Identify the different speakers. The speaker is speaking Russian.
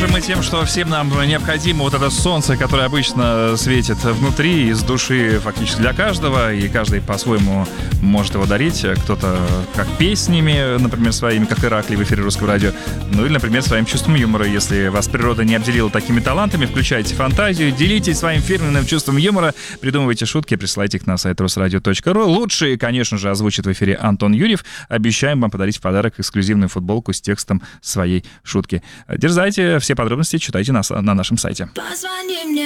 Speaker 1: дорожим мы тем, что всем нам необходимо вот это солнце, которое обычно светит внутри, из души фактически для каждого, и каждый по-своему может его дарить. Кто-то как песнями, например, своими, как Ираклий в эфире Русского радио, ну или, например, своим чувством юмора. Если вас природа не обделила такими талантами, включайте фантазию, делитесь своим фирменным чувством юмора, придумывайте шутки, присылайте их на сайт rosradio.ru. Лучшие, конечно же, озвучит в эфире Антон Юрьев. Обещаем вам подарить в подарок эксклюзивную футболку с текстом своей шутки. Дерзайте, все подробности читайте на нашем сайте.